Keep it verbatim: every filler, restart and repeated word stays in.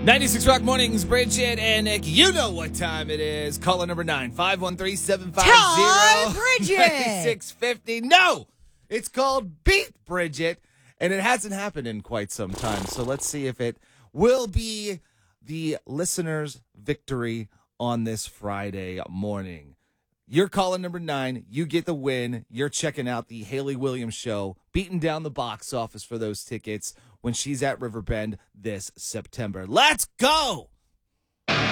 ninety-six Rock Mornings, Bridget and Nick. You know what time it is. Caller number nine, five one three, seven five zero, Time, Bridget. ninety-six fifty. No, it's called Beat Bridget, and it hasn't happened in quite some time. So let's see if it will be the listener's victory on this Friday morning. You're calling number nine. You get the win. You're checking out the Haley Williams show, beating down the box office for those tickets when she's at Riverbend this September. Let's go!